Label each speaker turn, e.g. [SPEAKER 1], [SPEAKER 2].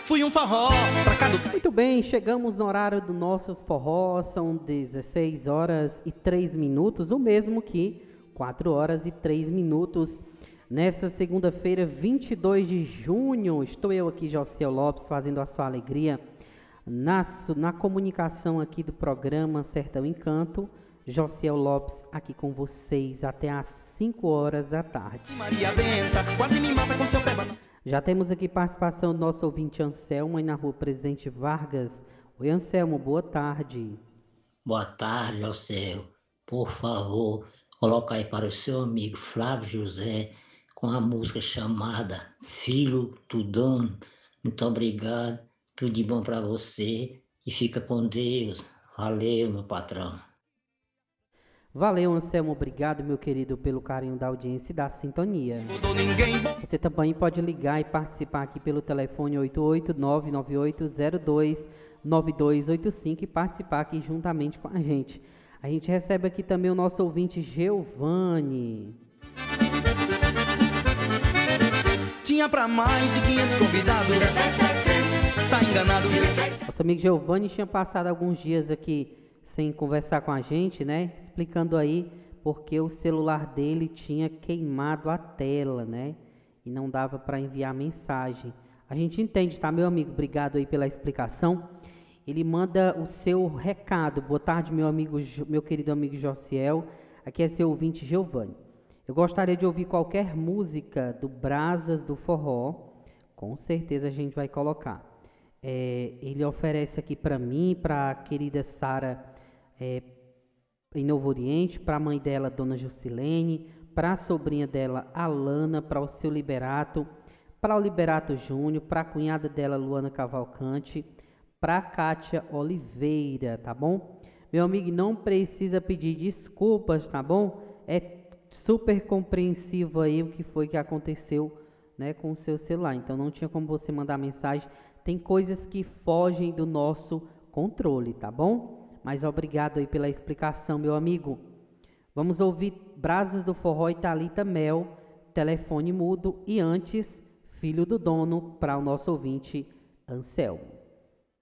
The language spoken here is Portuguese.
[SPEAKER 1] Fui um forró pra cá do...
[SPEAKER 2] Muito bem, chegamos no horário do nosso forró, são 16 horas e 3 minutos, o mesmo que 4 horas e 3 minutos. Nesta segunda-feira, 22 de junho, estou eu aqui, Josiel Lopes, fazendo a sua alegria na comunicação aqui do programa Sertão Encanto. Josiel Lopes aqui com vocês até às 5 horas da tarde.
[SPEAKER 1] Maria Benta quase me mata com seu pé.
[SPEAKER 2] Já temos aqui participação do nosso ouvinte Anselmo, aí na rua Presidente Vargas. Oi, Anselmo, boa tarde.
[SPEAKER 3] Boa tarde, José. Por favor, coloca aí para o seu amigo Flávio José com a música chamada Filho do Dono. Muito obrigado, tudo de bom para você e fica com Deus. Valeu, meu patrão.
[SPEAKER 2] Valeu, Anselmo, obrigado, meu querido, pelo carinho da audiência e da sintonia. Você também pode ligar e participar aqui pelo telefone 88998029285 e participar aqui juntamente com a gente. A gente recebe aqui também o nosso ouvinte Geovani.
[SPEAKER 1] Tinha pra mais de 500 convidados. Tá enganado.
[SPEAKER 2] Nosso amigo Geovani tinha passado alguns dias aqui sem conversar com a gente, né? Explicando aí porque o celular dele tinha queimado a tela, né? E não dava para enviar mensagem. A gente entende, tá, meu amigo? Obrigado aí pela explicação. Ele manda o seu recado. Boa tarde, meu amigo, meu querido amigo Josiel. Aqui é seu ouvinte Geovani. Eu gostaria de ouvir qualquer música do Brasas do Forró. Com certeza a gente vai colocar. Ele oferece aqui para mim, para a querida Sara em Novo Oriente, para a mãe dela, Dona Jusilene, para a sobrinha dela, Alana, para o seu Liberato, para o Liberato Júnior, para a cunhada dela, Luana Cavalcante, para a Kátia Oliveira, tá bom? Meu amigo, não precisa pedir desculpas, tá bom? É super compreensivo aí o que foi que aconteceu, né, com o seu celular. Então não tinha como você mandar mensagem. Tem coisas que fogem do nosso controle, tá bom? Mas obrigado aí pela explicação, meu amigo. Vamos ouvir Brasas do Forró e Thalita Mel, telefone mudo e antes, Filho do Dono, para o nosso ouvinte Anselmo.